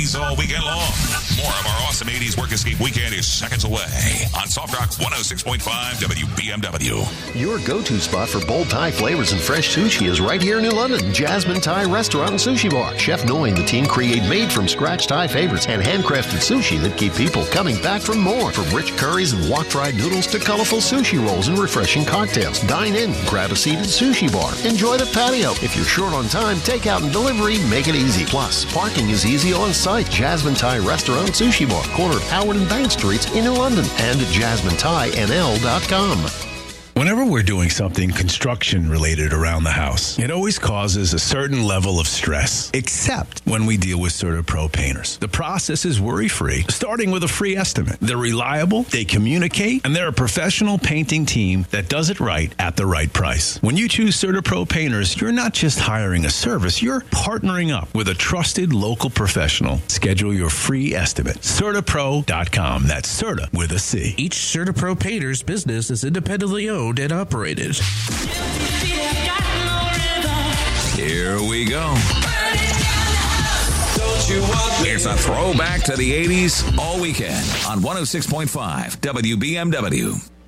80s all weekend long. More of our awesome 80s Work Escape weekend is seconds away on Soft Rock 106.5 WBMW. Your go-to spot for bold Thai flavors and fresh sushi is right here in New London. Jasmine Thai Restaurant and Sushi Bar. Chef Noi and the team create made-from-scratch Thai favorites and handcrafted sushi that keep people coming back for more. From rich curries and wok-fried noodles to colorful sushi rolls and refreshing cocktails. Dine in, grab a seat at Sushi Bar. Enjoy the patio. If you're short on time, takeout and delivery make it easy. Plus, parking is easy on site. Jasmine Thai Restaurant and Sushi Bar, corner of Howard and Bank Streets in New London, and at JasmineThaiNL.com. Whenever we're doing something construction-related around the house, it always causes a certain level of stress, except when we deal with CertaPro painters. The process is worry-free, starting with a free estimate. They're reliable, they communicate, and they're a professional painting team that does it right at the right price. When you choose CertaPro painters, you're not just hiring a service, you're partnering up with a trusted local professional. Schedule your free estimate. CertaPro.com. That's Certa with a C. Each CertaPro painter's business is independently owned and operated. Here we go. It's a throwback to the 80s all weekend on 106.5 WBMW.